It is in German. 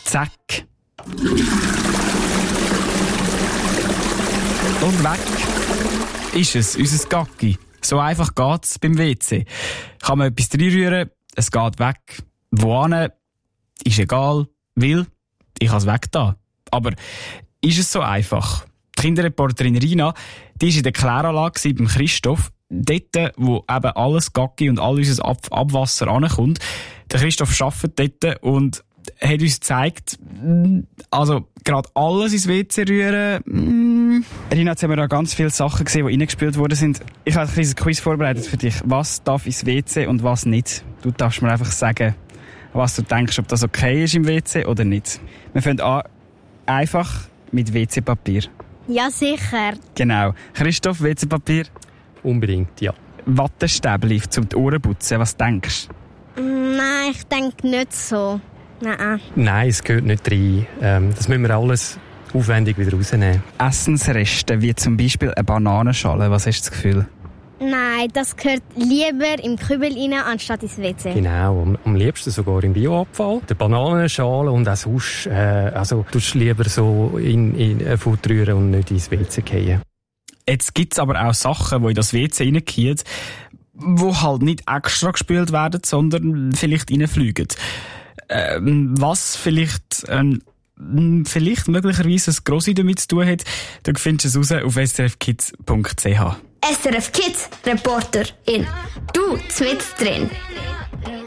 Zack. Und weg ist es, unser Gacki. So einfach geht's beim WC. Kann man etwas reinrühren, es geht weg. Wohin, ist egal, weil ich kann es weg da. Aber ist es so einfach? Die Kinderreporterin Rina, die war in der Kläranlage beim Christoph, dort, wo eben alles Gacki und all unser Abwasser ankommt. Der Christoph arbeitet dort und hat uns gezeigt, also gerade alles ins WC rühren. Rina, jetzt haben wir da ganz viele Sachen gesehen, die reingespült worden sind. Ich habe ein kleines Quiz vorbereitet für dich. Was darf ins WC und was nicht? Du darfst mir einfach sagen, was du denkst, ob das okay ist im WC oder nicht. Wir fangen an, einfach mit WC-Papier. Ja, sicher. Genau. Christoph, WC-Papier? Unbedingt, ja. Wattestäbli zum die Ohren putzen, was denkst du? Nein, ich denke nicht so. Nein. Nein, es gehört nicht rein. Das müssen wir alles aufwendig wieder rausnehmen. Essensreste, wie zum Beispiel eine Bananenschale, was hast du das Gefühl? Nein, das gehört lieber im Kübel rein, anstatt ins WC. Genau, am liebsten sogar im Bioabfall. Der Bananenschale und auch sonst, also tust du lieber so in Futter rühren und nicht ins WC fallen. Jetzt gibt's aber auch Sachen, die in das WC reingehen, die halt nicht extra gespült werden, sondern vielleicht reinfliegen. Was vielleicht möglicherweise ein Grossi damit zu tun hat, da findest du es raus auf srfkids.ch. SRF Kids Reporterin. Du, mit drin.